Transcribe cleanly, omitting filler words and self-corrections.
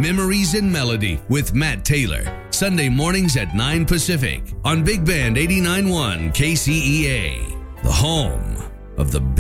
Memories in Melody with Matt Taylor. Sunday mornings at 9 Pacific on Big Band 89.1 KCEA. The home of the